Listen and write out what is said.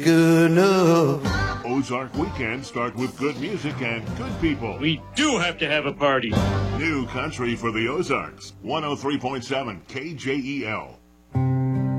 good enough. Ozark weekends start with good music and good people. We do have to have a party. New country for the Ozarks. 103.7 KJEL.